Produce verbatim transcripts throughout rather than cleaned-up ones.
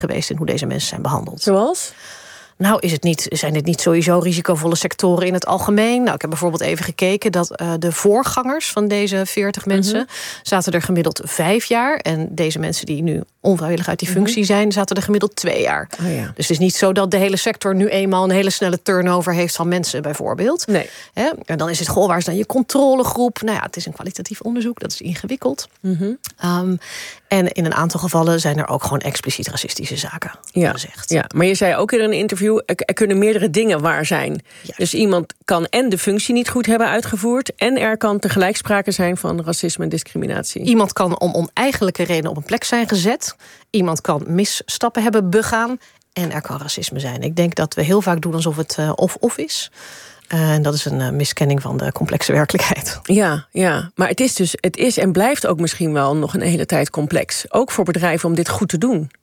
geweest in hoe deze mensen zijn behandeld. Zoals? Nou, is het niet, zijn dit niet sowieso risicovolle sectoren in het algemeen? Nou, ik heb bijvoorbeeld even gekeken dat uh, de voorgangers van deze veertig mensen mm-hmm. zaten er gemiddeld vijf jaar. En deze mensen die nu onvrijwillig uit die functie mm-hmm. zijn, zaten er gemiddeld twee jaar. Oh, ja. Dus het is niet zo dat de hele sector nu eenmaal een hele snelle turnover heeft van mensen, bijvoorbeeld. Nee. Hè? En dan is het, goh, waar is dan je controlegroep? Nou ja, het is een kwalitatief onderzoek, dat is ingewikkeld. Mm-hmm. Um, en in een aantal gevallen zijn er ook gewoon expliciet racistische zaken ja. gezegd. Ja, maar je zei ook in een interview, er kunnen meerdere dingen waar zijn. Ja. Dus iemand kan en de functie niet goed hebben uitgevoerd, en er kan tegelijk sprake zijn van racisme en discriminatie. Iemand kan om oneigenlijke redenen op een plek zijn gezet. Iemand kan misstappen hebben begaan. En er kan racisme zijn. Ik denk dat we heel vaak doen alsof het uh, of-of is. Uh, en dat is een uh, miskenning van de complexe werkelijkheid. Ja, ja, maar het is dus, het is en blijft ook misschien wel nog een hele tijd complex. Ook voor bedrijven om dit goed te doen.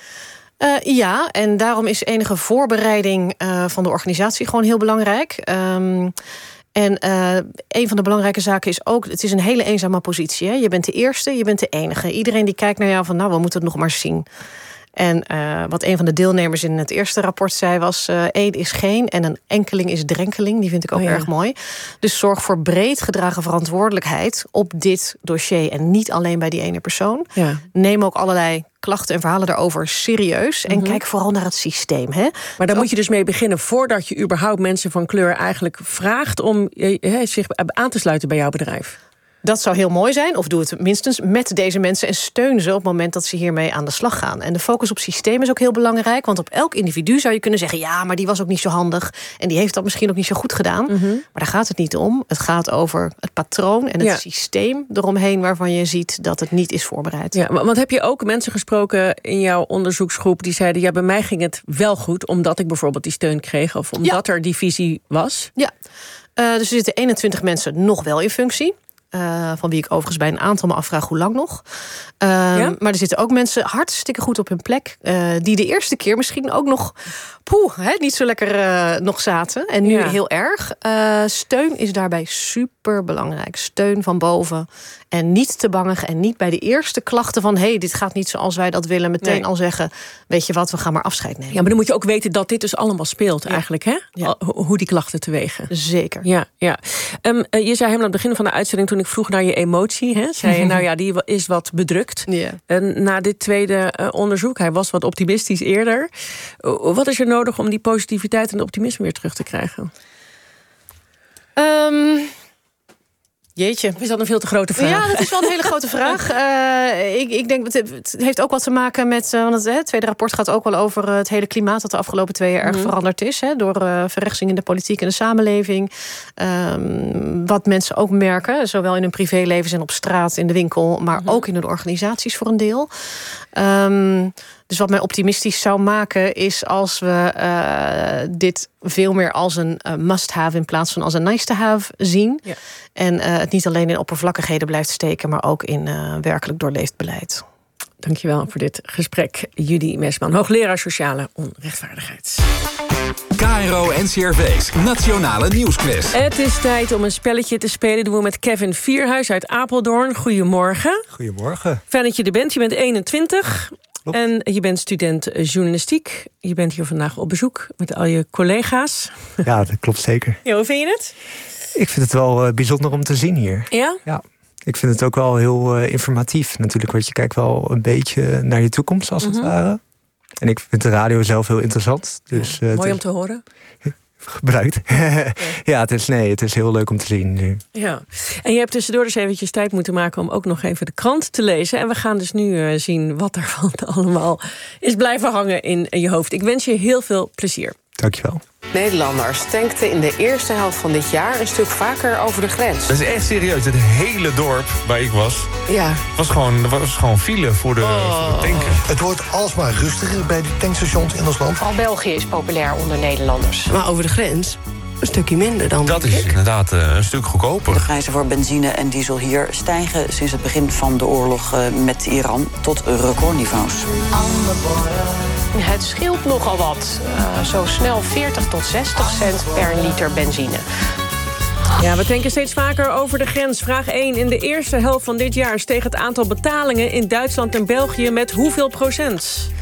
Uh, ja, en daarom is enige voorbereiding uh, van de organisatie gewoon heel belangrijk. Um, En uh, een van de belangrijke zaken is ook, het is een hele eenzame positie. Hè? Je bent de eerste, je bent de enige. Iedereen die kijkt naar jou van, nou, we moeten het nog maar zien. En uh, wat een van de deelnemers in het eerste rapport zei was, uh, één is geen en een enkeling is drenkeling. Die vind ik ook oh ja. erg mooi. Dus zorg voor breed gedragen verantwoordelijkheid op dit dossier. En niet alleen bij die ene persoon. Ja. Neem ook allerlei klachten en verhalen daarover serieus. En Mm-hmm. kijk vooral naar het systeem. Hè? Maar daar moet je dus mee beginnen voordat je überhaupt mensen van kleur eigenlijk vraagt om eh, zich aan te sluiten bij jouw bedrijf. Dat zou heel mooi zijn, of doe het minstens met deze mensen en steun ze op het moment dat ze hiermee aan de slag gaan. En de focus op systeem is ook heel belangrijk, want op elk individu zou je kunnen zeggen, ja, maar die was ook niet zo handig en die heeft dat misschien ook niet zo goed gedaan. Mm-hmm. Maar daar gaat het niet om. Het gaat over het patroon en het ja. systeem eromheen waarvan je ziet dat het niet is voorbereid. Ja, want heb je ook mensen gesproken in jouw onderzoeksgroep die zeiden, ja, bij mij ging het wel goed, omdat ik bijvoorbeeld die steun kreeg of omdat ja. er die visie was? Ja, uh, dus er zitten eenentwintig mensen nog wel in functie. Uh, van wie ik overigens bij een aantal me afvraag hoe lang nog. Uh, ja? Maar er zitten ook mensen hartstikke goed op hun plek. Uh, die de eerste keer misschien ook nog poeh, hè, niet zo lekker uh, nog zaten. En nu ja. heel erg. Uh, steun is daarbij super belangrijk. Steun van boven. En niet te bangig. En niet bij de eerste klachten van, hé, hey, dit gaat niet zoals wij dat willen. Meteen nee. al zeggen, weet je wat, we gaan maar afscheid nemen. Ja, maar dan moet je ook weten dat dit dus allemaal speelt ja. eigenlijk. Hè? Ja. Hoe die klachten teweegen. Zeker. Ja, ja. Um, uh, je zei helemaal aan het begin van de uitzending, toen ik vroeg naar je emotie, hè, zei je, nou ja, die is wat bedrukt. Ja. En na dit tweede uh, onderzoek, hij was wat optimistisch eerder. Uh, wat is er nodig om die positiviteit en optimisme weer terug te krijgen? Um... Jeetje. Of is dat een veel te grote vraag? Ja, dat is wel een hele grote vraag. Uh, ik, ik denk, het heeft ook wat te maken met, uh, want het, het tweede rapport gaat ook wel over het hele klimaat dat de afgelopen twee jaar erg mm-hmm. veranderd is. Hè, door uh, verrechtsing in de politiek en de samenleving. Um, wat mensen ook merken, zowel in hun privéleven en op straat, in de winkel, maar mm-hmm. ook in hun organisaties voor een deel. Um, Dus wat mij optimistisch zou maken is als we uh, dit veel meer als een uh, must-have in plaats van als een nice-to-have zien. Ja. En uh, het niet alleen in oppervlakkigheden blijft steken, maar ook in uh, werkelijk doorleefd beleid. Dankjewel voor dit gesprek, Judy Mesman, hoogleraar sociale onrechtvaardigheid. K R O N C R V's Nationale Nieuwsquiz. Het is tijd om een spelletje te spelen. Doen we met Kevin Vierhuis uit Apeldoorn. Goedemorgen. Goedemorgen. Fijn dat je er bent. Je bent eenentwintig. Klopt. En je bent student journalistiek. Je bent hier vandaag op bezoek met al je collega's. Ja, dat klopt zeker. Ja, hoe vind je het? Ik vind het wel uh, bijzonder om te zien hier. Ja? Ja. Ik vind het ook wel heel uh, informatief natuurlijk. Want je kijkt wel een beetje naar je toekomst als mm-hmm. het ware. En ik vind de radio zelf heel interessant. Dus, ja, uh, mooi is... om te horen. Gebruikt. ja, ja het, is, nee, het is heel leuk om te zien nu. Ja. En je hebt tussendoor dus eventjes tijd moeten maken om ook nog even de krant te lezen. En we gaan dus nu uh, zien wat er van allemaal is blijven hangen in je hoofd. Ik wens je heel veel plezier. Dankjewel. Nederlanders tankten in de eerste helft van dit jaar een stuk vaker over de grens. Dat is echt serieus. Het hele dorp waar ik was, ja. was gewoon, was gewoon file voor de, oh. voor de tanken. Het wordt alsmaar rustiger bij de tankstations in ons land. Al België is populair onder Nederlanders. Maar over de grens een stukje minder dan. Dat is inderdaad uh, een stuk goedkoper. De prijzen voor benzine en diesel hier stijgen sinds het begin van de oorlog uh, met Iran tot recordniveaus. Het scheelt nogal wat. Uh, zo snel veertig tot zestig cent per liter benzine. Ja, we tanken steeds vaker over de grens. Vraag één. In de eerste helft van dit jaar steeg het aantal betalingen in Duitsland en België met hoeveel procent?